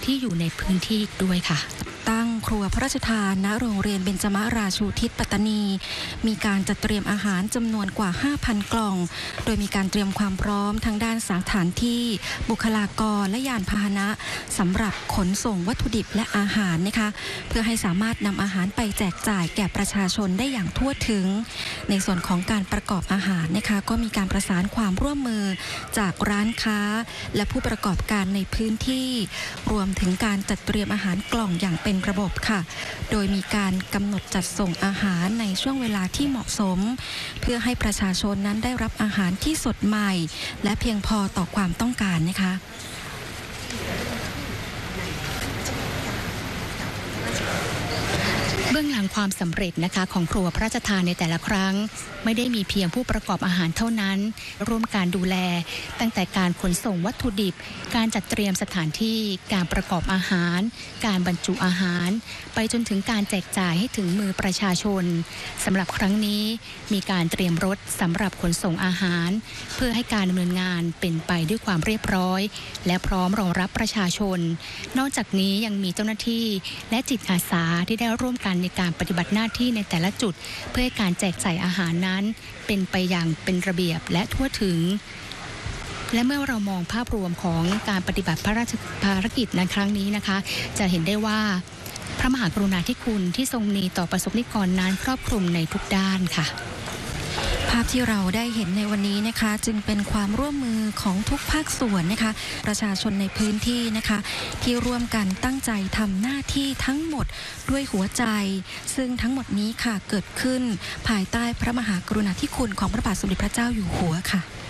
ที่อยู่ในพื้นที่ด้วยค่ะตั้งครัวพระราชทานณโรงเรียนเบญจมราชูทิศปัตตานีมีการจัดเตรียมอาหารจำนวนกว่า 5,000 กล่องโดยมีการเตรียมความพร้อมทั้งด้านสถานที่บุคลากรและยานพาหนะสำหรับขนส่งวัตถุดิบและอาหารนะคะเพื่อให้สามารถนำอาหารไปแจกจ่ายแก่ประชาชนได้อย่างทั่วถึงในส่วนของการประกอบอาหารนะคะก็มีการประสานความร่วมมือจากร้านค้าและผู้ประกอบการในพื้นที่รวมถึงการจัดเตรียมอาหารกล่องอย่างเป็นระบบค่ะโดยมีการกำหนดจัดส่งอาหารในช่วงเวลาที่เหมาะสมเพื่อให้ประชาชนนั้นได้รับอาหารที่สดใหม่และเพียงพอต่อความต้องการนะคะเบื้องหลังความสำเร็จนะคะของครัวพระราชทานในแต่ละครั้งไม่ได้มีเพียงผู้ประกอบอาหารเท่านั้นร่วมการดูแลตั้งแต่การขนส่งวัตถุดิบการจัดเตรียมสถานที่การประกอบอาหารการบรรจุอาหารไปจนถึงการแจกจ่ายให้ถึงมือประชาชนสำหรับครั้งนี้มีการเตรียมรถสำหรับขนส่งอาหารเพื่อให้การดำเนินงานเป็นไปด้วยความเรียบร้อยและพร้อมรองรับประชาชนนอกจากนี้ยังมีเจ้าหน้าที่และจิตอาสาที่ได้ร่วมกันในการปฏิบัติหน้าที่ในแต่ละจุดเพื่อให้การแจกจ่ายอาหารนั้นเป็นไปอย่างเป็นระเบียบและทั่วถึงและเมื่อเรามองภาพรวมของการปฏิบัติพระราชภารกิจในครั้งนี้นะคะจะเห็นได้ว่าพระมหากรุณาธิคุณที่ทรงมีต่อประสบนิกรนั้นครอบคลุมในทุกด้านค่ะภาพที่เราได้เห็นในวันนี้นะคะจึงเป็นความร่วมมือของทุกภาคส่วนนะคะประชาชนในพื้นที่นะคะที่ร่วมกันตั้งใจทำหน้าที่ทั้งหมดด้วยหัวใจซึ่งทั้งหมดนี้ค่ะเกิดขึ้นภายใต้พระมหากรุณาธิคุณของพระบาทสมเด็จพระเจ้าอยู่หัวค่ะ